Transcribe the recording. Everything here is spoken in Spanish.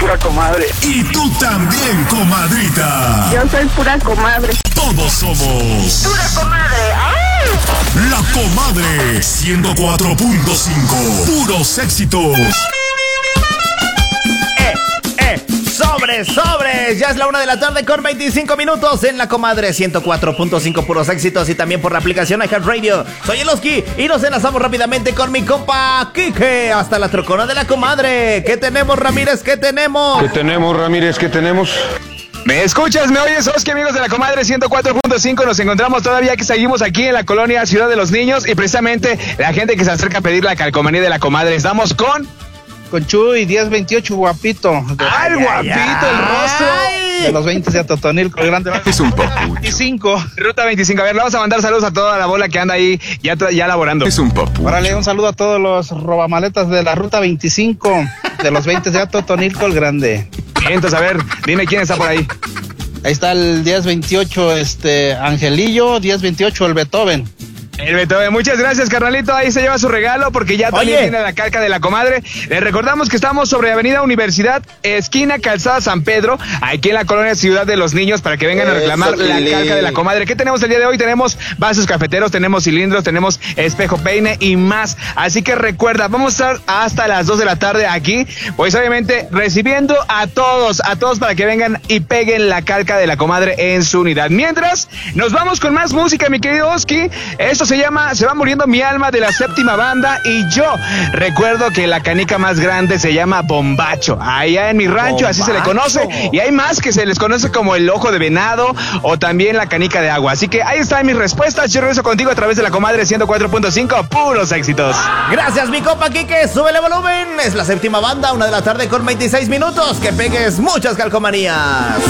pura comadre. Y tú también, comadrita. Yo soy pura comadre. Todos somos Pura comadre. ¡Ay! La Comadre 104.5. Puros éxitos. Sobres, ya es la 1 de la tarde con 25 minutos en La Comadre 104.5 puros éxitos y también por la aplicación iHeartRadio. Soy Eloski y nos enlazamos rápidamente con mi compa Quique hasta la trocona de La Comadre. ¿Qué tenemos, Ramírez? ¿Qué tenemos? ¿Qué tenemos, Ramírez? ¿Qué tenemos? ¿Me escuchas? ¿Me oyes, Oski, amigos de La Comadre 104.5? Nos encontramos todavía que seguimos aquí en la colonia Ciudad de los Niños y precisamente la gente que se acerca a pedir la calcomanía de La Comadre. Estamos con Chuy, 1028, guapito. ¡Ay, guapito, el rostro! De los 20 de Totonilco, el grande. Es un papucho. 25. Ruta 25. A ver, le vamos a mandar saludos a toda la bola que anda ahí ya laborando. Es un papucho. Órale, un saludo a todos los robamaletas de la Ruta 25, de los 20 de Totonilco, el grande. Bien, entonces, a ver, dime quién está por ahí. Ahí está el 1028, Angelillo, 1028, el Beethoven. El Beethoven, muchas gracias, carnalito. Ahí se lleva su regalo porque ya también tiene la calca de La Comadre. Les recordamos que estamos sobre Avenida Universidad, esquina Calzada San Pedro, aquí en la colonia Ciudad de los Niños, para que vengan a reclamar la calca de La Comadre. ¿Qué tenemos el día de hoy? Tenemos vasos cafeteros, tenemos cilindros, tenemos espejo peine y más. Así que recuerda, vamos a estar hasta las 2 de la tarde aquí, pues obviamente recibiendo a todos para que vengan y peguen la calca de La Comadre en su unidad. Mientras, nos vamos con más música, mi querido Oski. Esto se llama Se va muriendo mi alma, de la Séptima Banda, y yo recuerdo que la canica más grande se llama Bombacho, allá en mi rancho. Bombacho. Así se le conoce, y hay más que se les conoce como el ojo de venado o también la canica de agua. Así que ahí están mis respuestas. Yo regreso contigo a través de La Comadre 104.5, puros éxitos. Gracias, mi compa Quique, súbele volumen. Es la Séptima Banda, 1 de la tarde con 26 minutos. Que pegues muchas calcomanías.